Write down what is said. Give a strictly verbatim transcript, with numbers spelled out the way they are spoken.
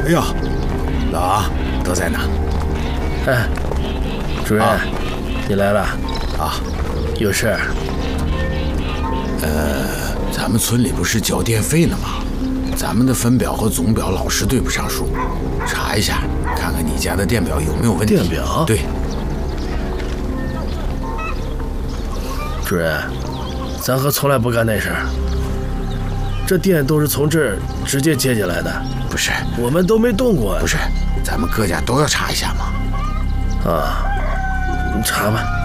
哎呦，老王都在呢。 哎，主任，啊、你来了啊？ 有事？ 呃，咱们村里不是交电费呢吗？咱们的分表和总表老是对不上数，查一下，看看你家的电表有没有问题。 电表？ 对。 主任，咱可从来不干那事儿。这电都是从这儿直接接进来的。 不是， 我们都没动过。 不是，咱们各家都要查一下嘛。 啊，你查吧。